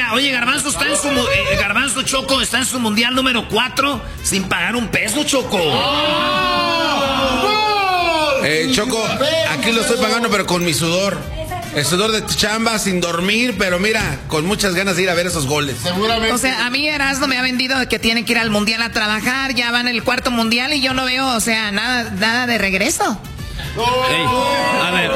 Oye, Garbanzo está en su... Garbanzo Choco está en su mundial número 4 sin pagar un peso, Choco. Choco, aquí lo estoy pagando, pero con mi sudor. El sudor de chamba, sin dormir, pero mira, con muchas ganas de ir a ver esos goles. Seguramente. O sea, a mí Erasmo me ha vendido que tienen que ir al mundial a trabajar, ya van el 4º mundial y yo no veo, o sea, nada de regreso. Hey, a ver,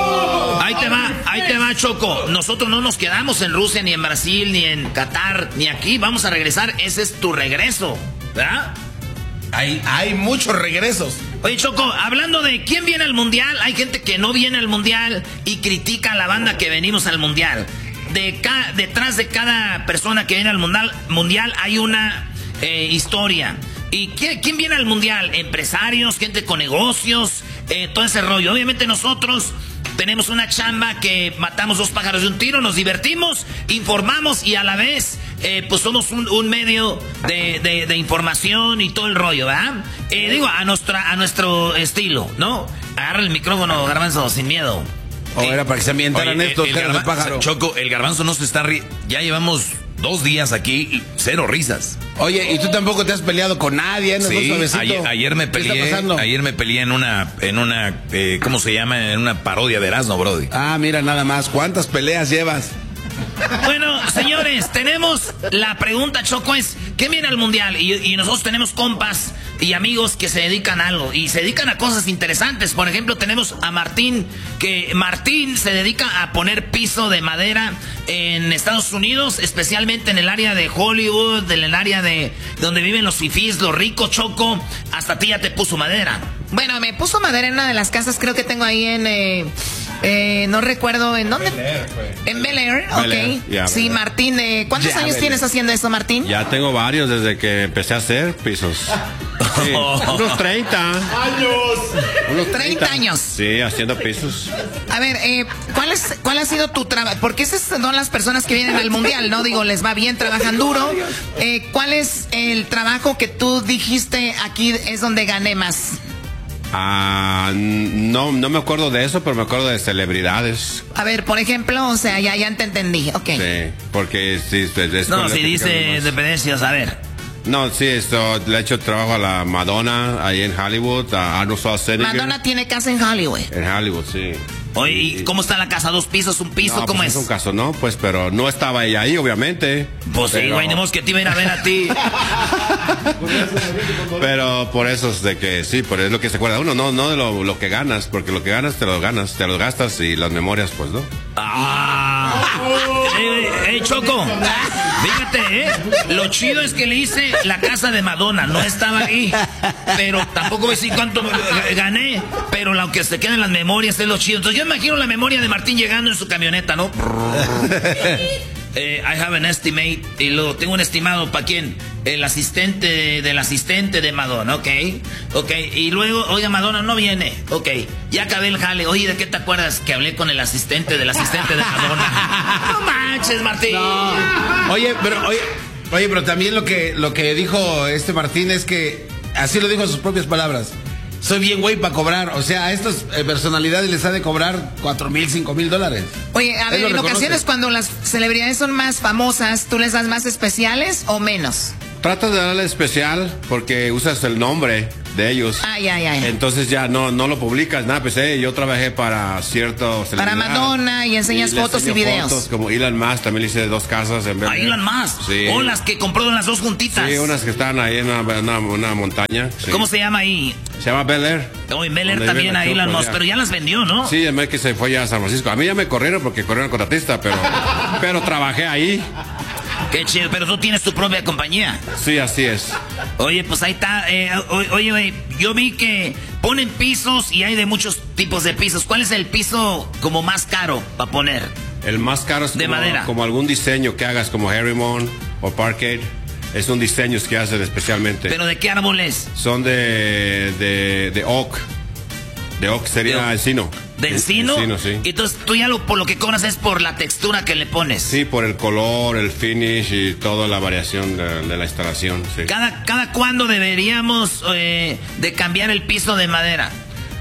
ahí te va, Choco. Nosotros no nos quedamos en Rusia, ni en Brasil, ni en Qatar, ni aquí. Vamos a regresar, ese es tu regreso, ¿verdad? Hay muchos regresos. Oye, Choco, hablando de quién viene al mundial, hay gente que no viene al mundial y critica a la banda que venimos al mundial. Detrás de cada persona que viene al mundial hay una historia. ¿Y quién viene al mundial? Empresarios, gente con negocios, todo ese rollo. Obviamente nosotros tenemos una chamba que matamos 2 pájaros de un tiro, nos divertimos, informamos y a la vez pues somos un medio de información y todo el rollo, ¿verdad? Digo, a nuestro estilo, ¿no? Agarra el micrófono, Garbanzo, sin miedo. Era para que se ambientaran estos caras de pájaro. Choco, el Garbanzo no se está ya llevamos 2 días aquí y 0 risas. Oye, ¿y tú tampoco te has peleado con nadie? ¿No? Sí, ayer me peleé en una ¿cómo se llama? En una parodia de Erasmo, brody. Ah, mira, nada más. ¿Cuántas peleas llevas? Bueno, señores, tenemos la pregunta, Choco, es ¿qué viene al mundial? Y nosotros tenemos compas y amigos que se dedican a algo y se dedican a cosas interesantes. Por ejemplo, tenemos a Martín, que Martín se dedica a poner piso de madera en Estados Unidos, especialmente en el área de Hollywood, en el área de donde viven los fifís, los ricos, Choco. Hasta a ti ya te puso madera. Bueno, me puso madera en una de las casas, creo que tengo ahí en... no recuerdo en dónde. En Bel Air, ok. Yeah, sí, Martín, ¿cuántos años tienes haciendo eso, Martín? Ya tengo varios desde que empecé a hacer pisos. Sí, unos 30 años. Unos 30 años. Sí, haciendo pisos. A ver, ¿cuál ha sido tu trabajo? Porque esas son las personas que vienen al mundial, ¿no? Digo, les va bien, trabajan duro. ¿Cuál es el trabajo que tú dijiste aquí es donde gané más? No me acuerdo de eso, pero me acuerdo de celebridades. A ver, por ejemplo, o sea, ya te entendí, ok. Sí, porque sí. No, si dice dependencias, a ver. No, sí, le he hecho trabajo a la Madonna ahí en Hollywood, a Arnold Schwarzenegger. Madonna tiene casa en Hollywood. En Hollywood, sí. Oye, ¿y cómo está la casa? ¿2 pisos, 1 piso? No, ¿Cómo pues es? Es un caso, ¿no? Pues, pero no estaba ella ahí, obviamente. Pues sí, güey, no que te iba a ir a ver a ti. Pero por eso es de que, sí, por es lo que se acuerda uno, no de lo que ganas, porque lo que ganas, te lo gastas y las memorias, pues, ¿no? Choco, fíjate, lo chido es que le hice la casa de Madonna, no estaba ahí, pero tampoco voy a decir cuánto gané, pero lo que se queda en las memorias es lo chido. Entonces yo imagino la memoria de Martín llegando en su camioneta, ¿no? I have an estimate, y luego tengo un estimado, ¿para quién? El asistente del asistente de Madonna, ok, y luego, oiga, Madonna no viene, ok, ya acabé el jale, oye, ¿de qué te acuerdas? Que hablé con el asistente del asistente de Madonna. No manches, Martín. No. Oye, pero también lo que dijo este Martín es que, así lo dijo en sus propias palabras, soy bien güey para cobrar. O sea, a estas personalidades les ha de cobrar $4,000, $5,000. Oye, a ver, en ocasiones cuando las celebridades son más famosas, ¿tú les das más especiales o menos? Tratas de darle especial porque usas el nombre de ellos. Ya. Entonces ya no lo publicas, nada, pues yo trabajé para cierto para Madonna y enseñas fotos y videos. Fotos, como Elon Musk, también le hice 2 casas en Bel Air. Elon Musk. Sí. O las que compró las 2 juntitas. Sí, unas que están ahí en una montaña. Sí. ¿Cómo se llama ahí? Se llama Bel Air. En Bel Air también a Elon Musk, pero ya las vendió, ¿no? Sí, además que se fue ya a San Francisco. A mí ya me corrieron porque corrieron contratista, pero trabajé ahí. Qué chido, pero tú tienes tu propia compañía. Sí, así es. Oye, pues ahí está. Oye, yo vi que ponen pisos y hay de muchos tipos de pisos. ¿Cuál es el piso como más caro para poner? El más caro es de madera. Como algún diseño que hagas como Herrimon o Parkade. Es un diseño que hacen especialmente. ¿Pero de qué árboles? Son de oak. De oak sería encino. ¿De encino? Encino, sí. Entonces tú ya por lo que cobras es por la textura que le pones. Sí, por el color, el finish y toda la variación de la instalación. Sí. ¿Cada cuándo deberíamos de cambiar el piso de madera?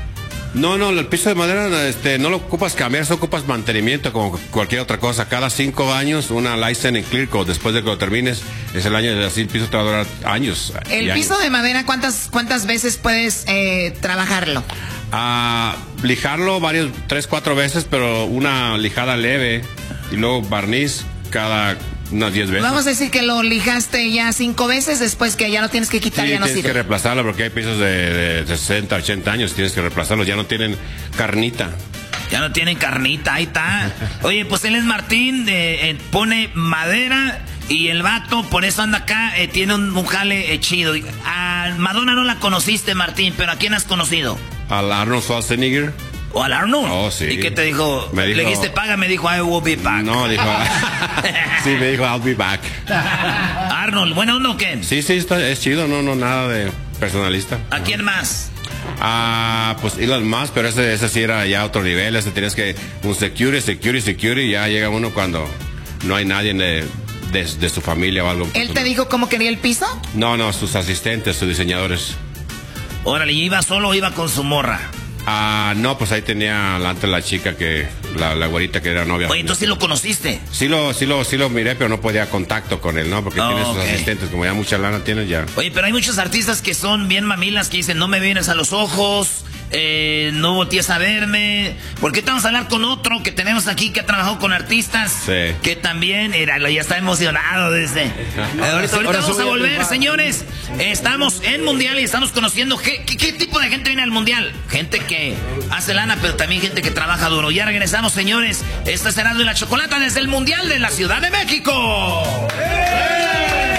No, el piso de madera no lo ocupas cambiar, solo ocupas mantenimiento como cualquier otra cosa. Cada 5 años una license en Clear Coat, después de que lo termines, es el año, así el piso te va a durar años. El piso de madera, ¿cuántas veces puedes trabajarlo? Lijarlo 3, 4 veces, pero una lijada leve y luego barniz cada unas 10 veces. Vamos a decir que lo lijaste ya 5 veces, después que ya lo tienes que quitar, sí, ya no tienes sirve. que reemplazarlo porque hay pisos de 60, 80 años, tienes que reemplazarlos, ya no tienen carnita. Ya no tienen carnita, ahí está. Oye, pues él es Martín, pone madera y el vato, por eso anda acá, tiene un jale chido. A Madonna no la conociste, Martín, pero ¿a quién has conocido? Al Arnold Schwarzenegger. ¿O al Arnold? Oh, sí. ¿Y qué te dijo? Me dijo, le dijiste paga, me dijo I will be back. No, dijo, sí, me dijo I'll be back. Arnold, ¿bueno o no, Ken? Sí, es chido, no, nada de personalista. ¿A quién más? Pues Elon Musk, pero ese sí era ya otro nivel, ese tienes que, un security, ya llega uno cuando no hay nadie de su familia o algo. ¿Él te dijo cómo quería el piso? No, sus asistentes, sus diseñadores. Órale, ¿y iba solo o iba con su morra? No, pues ahí tenía antes la chica la güerita que era novia. Oye, entonces sí lo conociste. Sí lo miré, pero no podía contacto con él, ¿no? Porque tiene sus asistentes, como ya mucha lana tiene ya. Oye, pero hay muchos artistas que son bien mamilas, que dicen, no me vienes a los ojos, no voltees a verme. ¿Por qué te vamos a hablar con otro que tenemos aquí que ha trabajado con artistas? Sí. Que también, ya está emocionado desde... ahorita vamos a volver, señores. Estamos en Mundial y estamos conociendo qué tipo de gente viene al Mundial. Gente que hace lana, pero también gente que trabaja duro. Ya regresamos, señores. Esta será de la Chocolata desde el Mundial de la Ciudad de México. ¡Eh!